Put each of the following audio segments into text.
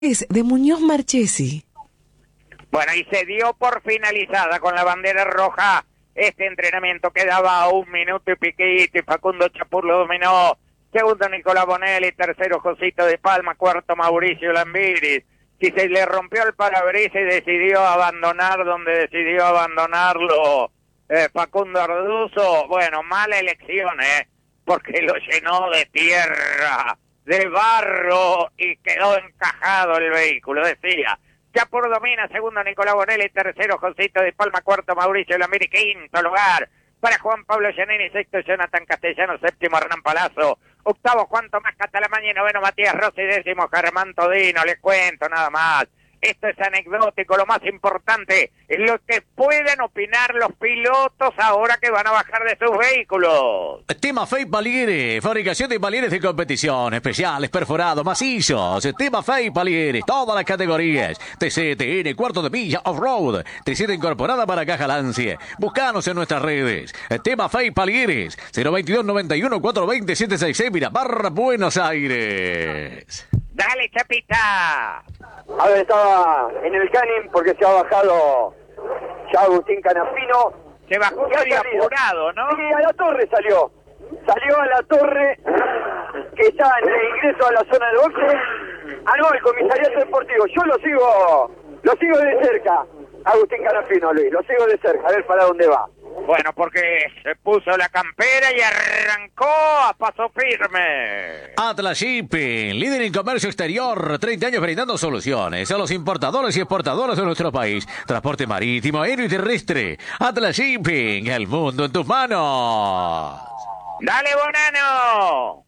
Es de Muñoz Marchesi. Bueno, y se dio por finalizada con la bandera roja este entrenamiento. Quedaba 1 minuto y piquito y Facundo Chapur lo dominó. Segundo Nicolás Bonelli, tercero Josito de Palma, cuarto Mauricio Lambiris. Si se le rompió el parabrisas y decidió abandonar donde decidió abandonarlo Facundo Arduzo, bueno, mala elección, porque lo llenó de tierra, de barro y quedó encajado el vehículo, decía. Chapur domina, segundo Nicolás Bonelli, tercero Josito de Palma, cuarto Mauricio Lambiris, quinto lugar para Juan Pablo Giannini, sexto Jonathan Castellano, séptimo Hernán Palazzo, octavo Juan Tomás Catalamaña y noveno Matías Rossi, décimo Germán Todino. Les cuento nada más. Esto es anecdótico, lo más importante es lo que pueden opinar los pilotos ahora que van a bajar de sus vehículos. Tema Fey Palieres, fabricación de palieres de competición, especiales, perforados, macizos. Tema Fey Palieres, todas las categorías. TC, TN, cuarto de milla, off-road. T7 incorporada para caja Lance. Búscanos en nuestras redes. Tema Fey Palieres, 022 91 420 766, Miramar, Buenos Aires. Dale, Chapita. A ver, estaba en el Canin porque se ha bajado ya Agustín Canapino. Se bajó muy apurado, ¿no? Sí, a la torre salió. Salió a la torre que está en el ingreso a la zona de boxe. Ah, no, el comisariato deportivo. Yo lo sigo de cerca. Agustín Canapino, Luis, lo sigo de cerca. A ver para dónde va. Bueno, porque se puso la campera y arrancó a paso firme. Atlas Shipping, líder en comercio exterior, 30 años brindando soluciones a los importadores y exportadores de nuestro país. Transporte marítimo, aéreo y terrestre. Atlas Shipping, el mundo en tus manos. Dale, Bonano.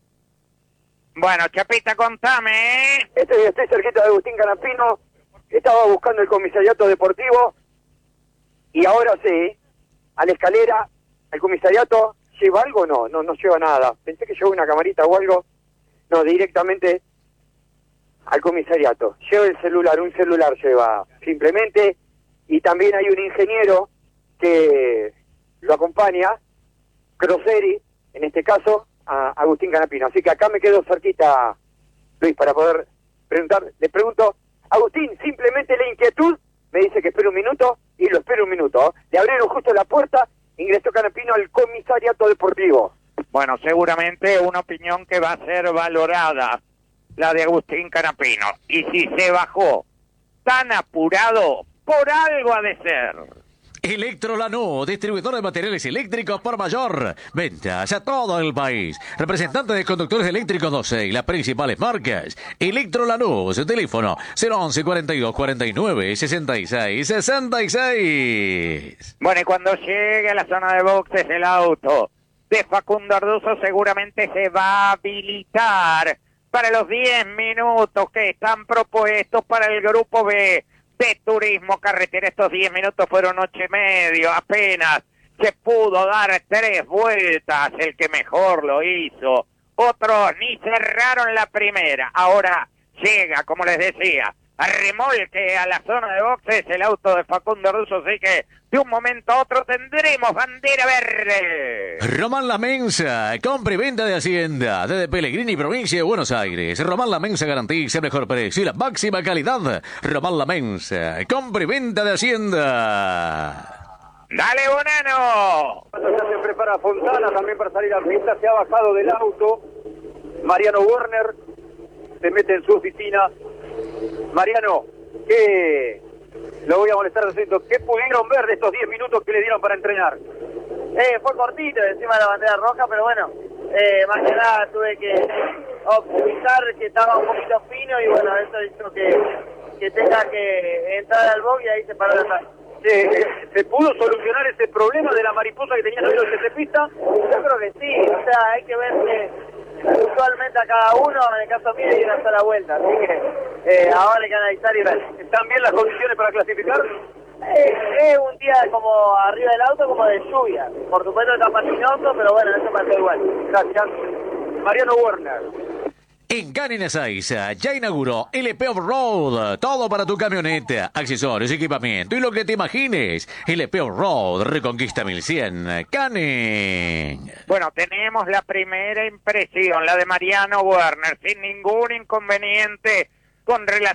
Bueno, Chapita, contame, Estoy cerquita de Agustín Canapino. Estaba buscando el comisariato deportivo. Y ahora sí, a la escalera, al comisariato, ¿lleva algo? No lleva nada. Pensé que llevaba una camarita o algo. No, directamente al comisariato. Lleva el celular, un celular lleva simplemente. Y también hay un ingeniero que lo acompaña, Croseri, en este caso, a Agustín Canapino. Así que acá me quedo cerquita, Luis, para poder preguntar. Le pregunto, Agustín, simplemente la inquietud, me dice que espere un minuto, y lo espero un minuto. Le abrieron justo la puerta, ingresó Canapino al comisariato deportivo. Bueno, seguramente una opinión que va a ser valorada, la de Agustín Canapino. Y si se bajó tan apurado, por algo ha de ser. Electrolanú, distribuidor de materiales eléctricos por mayor. Ventas a todo el país. Representante de conductores eléctricos 12 y las principales marcas. Electrolanú, su teléfono 011 42 49 66 66. Bueno, y cuando llegue a la zona de boxes el auto de Facundo Arduzo seguramente se va a habilitar para los 10 minutos que están propuestos para el grupo B de Turismo Carretera. Estos 10 minutos fueron 8:30, apenas se pudo dar 3 vueltas, el que mejor lo hizo. Otros ni cerraron la primera. Ahora llega, como les decía, a remolque a la zona de boxes el auto de Facundo Arduzo, así que de un momento a otro tendremos bandera verde. Román La Mensa, compra y venta de Hacienda, desde Pellegrini, provincia de Buenos Aires. Román La Mensa garantiza el mejor precio y la máxima calidad. Román La Mensa, compra y venta de Hacienda. ¡Dale, Bonano! Ya se prepara Fontana también para salir a pista. Se ha bajado del auto Mariano Werner, se mete en su oficina. Mariano, ¿qué? Lo voy a molestar diciendo, ¿qué pudieron ver de estos 10 minutos que le dieron para entrenar? Fue cortito encima de la bandera roja, pero bueno, más que nada tuve que optimizar que estaba un poquito fino y bueno, eso hizo que tenga que entrar al box y ahí se paró la tarde. ¿Se pudo solucionar ese problema de la mariposa que tenía en el de pista? Yo creo que sí, o sea, hay que ver que puntualmente a cada uno, en el caso mío, y una sola vuelta, así que ahora hay que analizar y ver. ¿Están bien las condiciones para clasificar? Es un día como arriba del auto, como de lluvia. Por supuesto está patinoso, pero bueno, eso pasó igual. Gracias. Mariano Werner. En Canin Ezeiza ya inauguró LP Off-Road. Todo para tu camioneta, accesorios, equipamiento y lo que te imagines. LP Off-Road, Reconquista 1100, Canin. Bueno, tenemos la primera impresión, la de Mariano Werner, sin ningún inconveniente con relación